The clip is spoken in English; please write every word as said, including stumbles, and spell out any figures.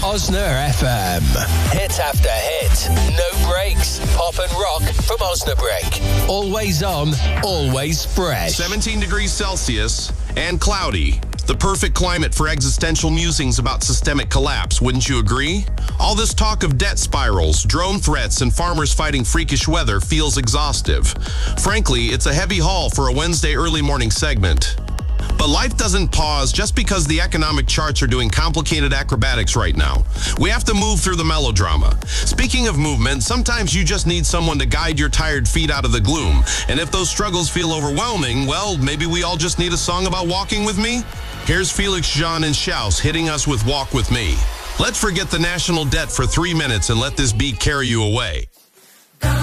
Osner F M. Hit after hit. No breaks. Pop and rock from Osnabrück. Always on, always fresh. seventeen degrees Celsius and cloudy. The perfect climate for existential musings about systemic collapse, wouldn't you agree? All this talk of debt spirals, drone threats, and farmers fighting freakish weather feels exhaustive. Frankly, it's a heavy haul for a Wednesday early morning segment. But life doesn't pause just because the economic charts are doing complicated acrobatics right now. We have to move through the melodrama. Speaking of movement, sometimes you just need someone to guide your tired feet out of the gloom. And if those struggles feel overwhelming, well, maybe we all just need a song about walking with me? Here's Felix Jean and Schaus hitting us with Walk With Me. Let's forget the national debt for three minutes and let this beat carry you away.